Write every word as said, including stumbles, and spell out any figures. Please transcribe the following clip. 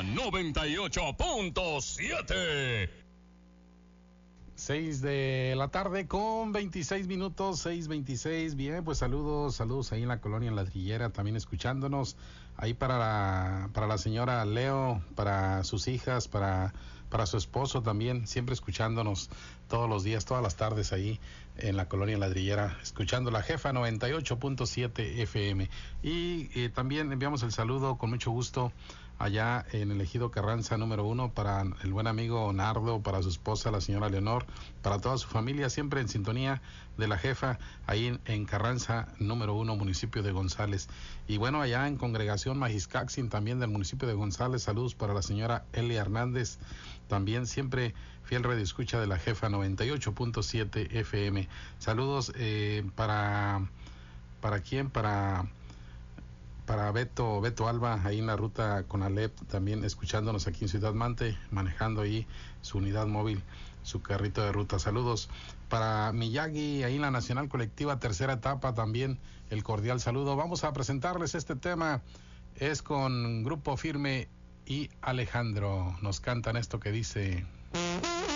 noventa y ocho punto siete. Seis de la tarde con veintiséis minutos, seis veintiséis. Bien, pues saludos, saludos ahí en la colonia Ladrillera, también escuchándonos. Ahí para la, para la señora Leo, para sus hijas, para, para su esposo también, siempre escuchándonos todos los días, todas las tardes ahí en la colonia Ladrillera, escuchando la jefa noventa y ocho punto siete F M. Y eh, también enviamos el saludo con mucho gusto allá en el ejido Carranza número uno para el buen amigo Nardo, para su esposa la señora Leonor, para toda su familia, siempre en sintonía de la jefa ahí en, en Carranza número uno, municipio de González. Y bueno, allá en Congregación Majiscaxin también del municipio de González, saludos para la señora Elia Hernández, también siempre fiel radioescucha de la jefa noventa y ocho punto siete F M. Saludos eh, para para quién, para para Beto, Beto Alba, ahí en la ruta con Alep, también escuchándonos aquí en Ciudad Mante, manejando ahí su unidad móvil, su carrito de ruta. Saludos para Miyagi, ahí en la Nacional Colectiva, tercera etapa, también el cordial saludo. Vamos a presentarles este tema, es con Grupo Firme y Alejandro. Nos cantan esto que dice...